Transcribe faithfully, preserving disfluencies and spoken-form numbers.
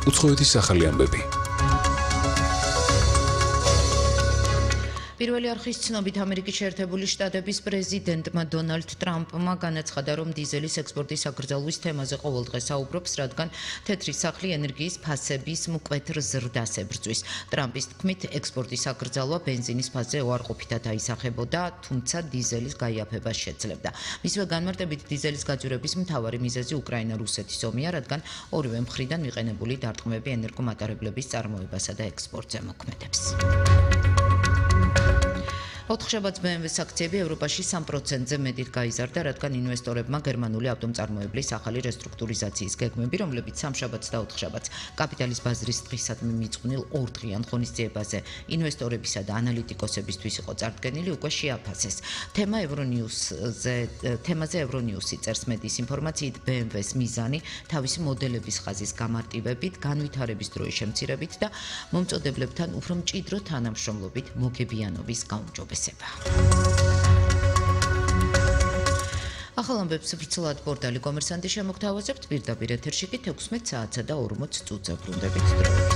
უცხოეთის ახალი ამბები. პირველი არხის ცნობით ამერიკის შეერთებული შტატების პრეზიდენტმა დონალდ ტრამპმა განაცხადა, რომ დიზელის ექსპორტის აკრძალვის თემაზე ყოველდღე საუბრობს, რადგან თეთრი სახლი ენერგიის ფასების მკვეთრ ზრდას ებრძვის. ტრამპის თქმით, ექსპორტის აკრძალვა ბენზინის ფასზე უარყოფითად აისახებოდა, თუმცა დიზელის გაიაფებას შეძლებდა. მისივე განმარტებით, დიზელის გაძვირების მთავარი მიზეზი უკრაინა-რუსეთის ომია, რადგან ორივე მხრიდან მიყენებული დარტყმები ენერგომატარებლების წარმოებასა და ექსპორტზე მოქმედებს. ოთხშაბათს бэ ემ ვეს აქციები ევროპაში სამ პროცენტზე მეტით გაიზარდა, რადგან ინვესტორებმა გერმანული ავტომწარმოებლის ახალი რესტრუქტურიზაციის გეგმები, რომლებიც სამშაბათს და ოთხშაბათს კაპიტალის ბაზრის დღისადმი მიწყვნილ ორდღიან ღონისძიებაზე ინვესტორებისა და ანალიტიკოსებისთვის იყო წარდგენილი, უკვე შეაფასეს. თემა ევრონიუსზე თემაზე ევრონიუსი წერს მედიის ინფორმაციით, бэ ემ ვეს მიზანი თავისი მოდელების ხაზის გამარტივებით, განვითარების დროის შემცირებით და მომწოდებლებთან უფრო მჭიდრო თანამშრომლობით მოგებიანობის გაუმჯობესება. ახალ ამბებს ვრცლად პორტალი კომერსანტი შემოგთავაზებთ, პირდაპირ ეთერში კი თექვსმეტ საათსა და ორმოც წუთზე ბრუნდებით დროებით.